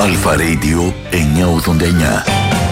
Αλφα Radio 989.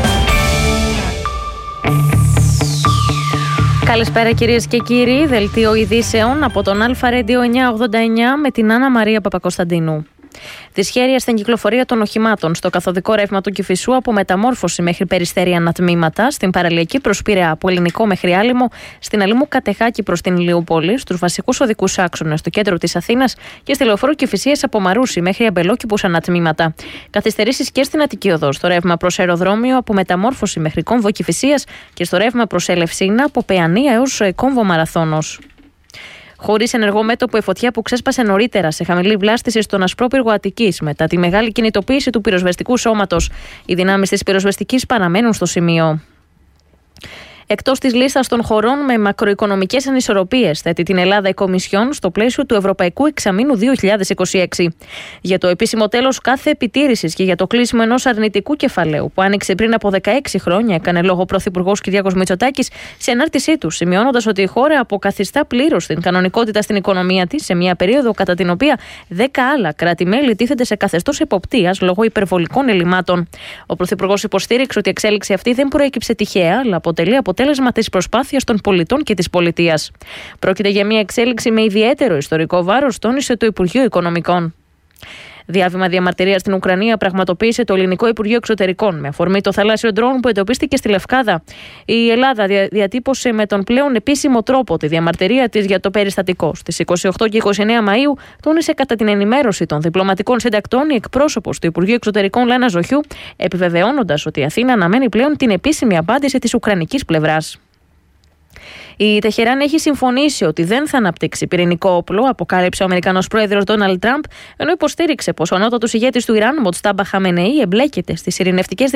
Καλησπέρα κυρίες και κύριοι, δελτίο ειδήσεων από τον Αλφα Radio 989 με την Άννα Μαρία Παπακοσταντίνου. Δυσχέρεια στην κυκλοφορία των οχημάτων στο καθοδικό ρεύμα του Κηφισού από Μεταμόρφωση μέχρι Περιστέρη ανατμήματα, στην παραλιακή προς Πειραιά από Ελληνικό μέχρι Άλυμο, στην Αλήμου Κατεχάκη προς την Ηλιούπολη, στους βασικούς οδικούς άξονες στο κέντρο της Αθήνας και στη λεωφόρο Κηφισίας από Μαρούσι μέχρι Αμπελόκηπους ανατμήματα. Καθυστερήσεις και στην Αττική Οδό, στο ρεύμα προς Αεροδρόμιο από Μεταμόρφωση μέχρι Κόμβο Κηφισίας και στο ρεύμα προς Ελευσίνα από Παιανία έως Κόμβο Μαραθώνος. Χωρίς ενεργό μέτωπο η φωτιά που ξέσπασε νωρίτερα σε χαμηλή βλάστηση στον Ασπρόπυργο Αττικής μετά τη μεγάλη κινητοποίηση του πυροσβεστικού σώματος. Οι δυνάμεις της πυροσβεστικής παραμένουν στο σημείο. Εκτός της λίστας των χωρών με μακροοικονομικές ανισορροπίες, θέτει την Ελλάδα η Κομισιόν στο πλαίσιο του Ευρωπαϊκού Εξαμήνου 2026. Για το επίσημο τέλος κάθε επιτήρησης και για το κλείσιμο ενός αρνητικού κεφαλαίου που άνοιξε πριν από 16 χρόνια, έκανε λόγο ο Πρωθυπουργός Κυριάκος Μητσοτάκης σε ανάρτησή του, σημειώνοντας ότι η χώρα αποκαθιστά πλήρως την κανονικότητα στην οικονομία της σε μια περίοδο κατά την οποία 10 άλλα κράτη-μέλη τίθενται σε καθεστώς εποπτείας λόγω υπερβολικών ελλημάτων. Ο Πρωθυπουργός υποστήριξε ότι η εξέλιξη αυτή δεν προέκυψε τυχαία, αλλά αποτελεί αποτέλεσμα της προσπάθειας των πολιτών και της πολιτείας. Πρόκειται για μια εξέλιξη με ιδιαίτερο ιστορικό βάρος, τόνισε το Υπουργείο Οικονομικών. Διάβημα διαμαρτυρίας στην Ουκρανία πραγματοποίησε το Ελληνικό Υπουργείο Εξωτερικών με αφορμή το θαλάσσιο ντρόουν που εντοπίστηκε στη Λευκάδα. Η Ελλάδα διατύπωσε με τον πλέον επίσημο τρόπο τη διαμαρτυρία της για το περιστατικό. Στις 28 και 29 Μαΐου τόνισε κατά την ενημέρωση των διπλωματικών συντακτών η εκπρόσωπος του Υπουργείου Εξωτερικών Λάνα Ζοχιού, επιβεβαιώνοντας ότι η Αθήνα αναμένει πλέον την επίσημη απάντηση της ουκρανικής πλευράς. Η Τεχεράν έχει συμφωνήσει ότι δεν θα αναπτύξει πυρηνικό όπλο, αποκάλυψε ο Αμερικανός πρόεδρος Ντόναλντ Τραμπ, ενώ υποστήριξε πως ο ανώτατος ηγέτης του Ιράν, Μοτστάμπα Χαμενεή, εμπλέκεται στις ειρηνευτικές